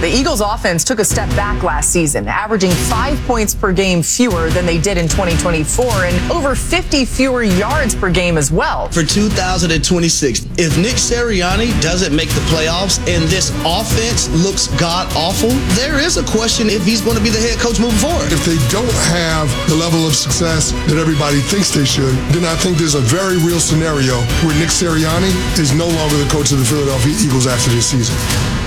the Eagles offense took a step back last season, averaging 5 points per game fewer than they did in 2024 and over 50 fewer yards per game as well. For 2026, if Nick Sirianni doesn't make the playoffs and this offense looks god-awful, there is a question if he's going to be the head coach moving forward. If they don't have the level of success that everybody thinks they should, then I think there's a very real scenario where Nick Sirianni is no longer the coach of the Philadelphia Eagles after this season.